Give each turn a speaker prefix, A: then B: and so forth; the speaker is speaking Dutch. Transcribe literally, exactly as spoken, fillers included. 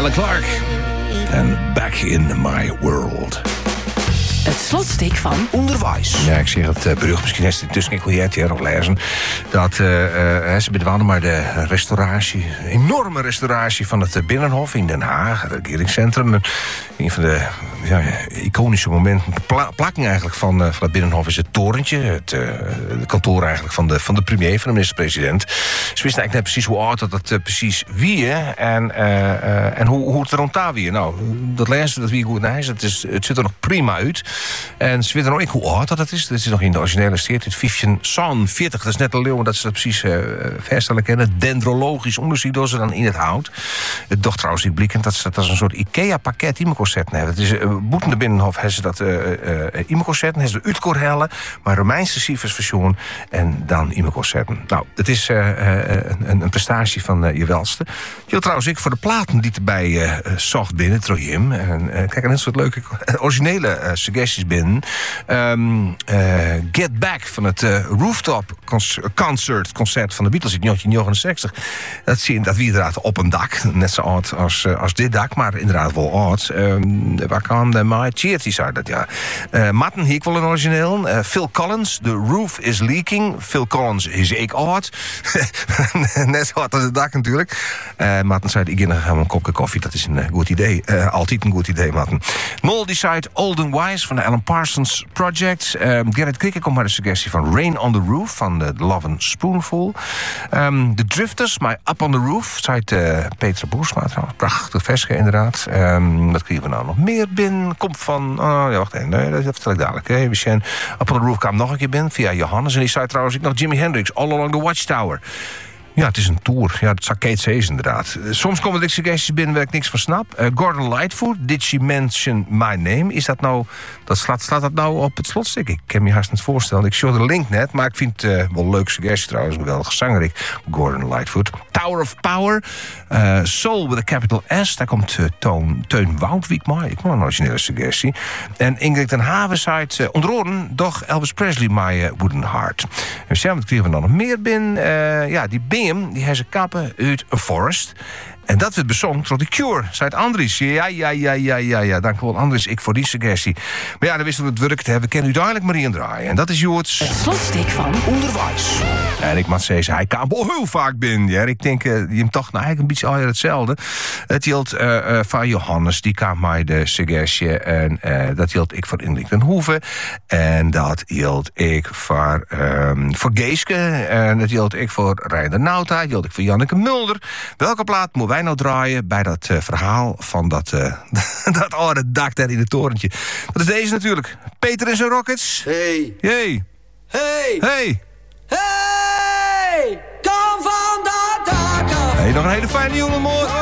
A: Alan Clark. En Back in My World.
B: Het slotstuk van onderwijs.
A: Ja, ik zeg het uh, berucht. Misschien is het intussen gehoord hier of lezen. Dat uh, uh, ze bedwanden maar de restauratie. Enorme restauratie van het Binnenhof in Den Haag. Het regeringscentrum. Een van de ja, iconische momenten. Pla- plakking eigenlijk van, uh, van het Binnenhof is het torentje. Het, uh, het kantoor eigenlijk van de, van de premier, van de minister-president. Ze wisten eigenlijk net precies hoe oud dat het uh, precies wie. En, uh, uh, en hoe, hoe het er rond daar weer. Nou, dat lezen dat wie goed naar is. Het, is. Het ziet er nog prima uit. En ze weten nog niet hoe oud dat het is. Dat is nog in de originele steert. Het vijfenzeventig, dat is net een leeuw, dat ze dat precies uh, vaststellen kennen. Dendrologisch onderzoek door ze dan in het hout. Het doch trouwens niet blikkend dat ze dat als een soort IKEA-pakket imagozetten hebben. Het is uh, boetende Binnenhof hebben ze dat uh, uh, imagozetten, hebben ze de Uitkorhellen, maar Romeinse cifersversion en dan imagozetten. Nou, het is uh, uh, een, een prestatie van uh, je welste. Heel trouwens, ik voor de platen die erbij uh, zocht binnen, Trojim. En uh, kijk, en een soort leuke originele uh, suggesties binnen. Um, uh, Get Back van het uh, Rooftop Concert, concert van de Beatles in negentien negenenzestig. Dat zie je dat wie inderdaad op een dak. Net zo oud als, uh, als dit dak, maar inderdaad wel oud. Um, waar kwam de My Charity zei dat, ja. Uh, Matten, hier ik wel een origineel. Uh, Phil Collins, The Roof is Leaking. Phil Collins is ik oud. Net zo oud als het dak natuurlijk. Uh, Matten zei, ik ga gaan een kopje koffie. Dat is een uh, goed idee. Uh, altijd een goed idee, Matten. Noel die zei Olden Wise van de Alan Parsons Project. Um, Gerrit Krikke komt met een suggestie van Rain on the Roof van de Love and Spoonful. Um, the Drifters, My Up on the Roof, zei uh, Petra Boersma trouwens. Prachtig versje inderdaad. Um, wat kregen we nou nog meer binnen? Komt van, oh ja, wacht even, nee, dat vertel ik dadelijk. Hè. We zijn Up on the Roof kwam nog een keer binnen via Johannes. En die zei trouwens ik nog Jimi Hendrix, All Along the Watchtower. Ja, het is een tour. Ja, dat zou Kate Sees inderdaad. Soms komen er suggesties binnen waar ik niks van snap. Uh, Gordon Lightfoot, Did She Mention My Name? Is dat nou, dat slaat, slaat dat nou op het slotstuk? Ik kan me haast niet voorstellen. Ik show de link net, maar ik vind het uh, wel een leuke suggestie trouwens. Een geweldige zangerik, Gordon Lightfoot. Tower of Power, uh, Soul with a capital S. Daar komt uh, Toon, Teun Woudwijk maar. Ik wil een originele suggestie. En Ingrid ten Haven zei uh, onder oren, doch Elvis Presley, My uh, Wooden Heart. En we wat kregen we dan nog meer binnen? Uh, ja, die Bing die heeft zijn kappen uit A Forest. En dat werd bezongen door The Cure. Zei het Andries. Ja, ja, ja, ja, ja, ja. Dank wel Andries, ik voor die suggestie. Maar ja, dan wisten we het werk te hebben. We kennen u duidelijk Marie en draaien. En dat is Joorts.
B: Het slotstuk van onderwijs.
A: En ik moet zeggen, hij kan wel heel vaak binnen. Ja. Ik denk, uh, die hem toch nou, eigenlijk een beetje al hetzelfde. Het hield uh, uh, van Johannes, die kwam mij de suggestie. En uh, dat hield ik voor Ingrid ten Hoeve. En dat hield ik voor, um, voor Geeske. En dat hield ik voor Reinder Nauta. Dat hield ik voor Janneke Mulder. Welke plaat moeten wij nou draaien bij dat uh, verhaal van dat, uh, dat oude dak daar in het torentje? Dat is deze natuurlijk. Peter en zijn Rockets.
C: Hey.
A: Hey.
C: Hey.
A: Hey.
C: Hey. Kom van dat dak af.
A: Hey, nog een hele fijne jongen, morgen.